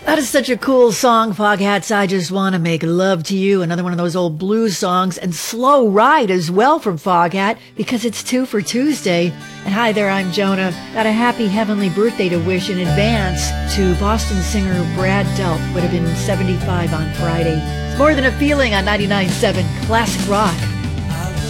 That is such a cool song, Foghats. I Just Want to Make Love to You. Another one of those old blues songs. And Slow Ride as well from Foghat, because it's 2 for Tuesday. And hi there, I'm Jonah. Got a happy heavenly birthday to wish in advance to Boston singer Brad Delp. Would have been 75 on Friday. It's More Than a Feeling on 99.7 Classic Rock.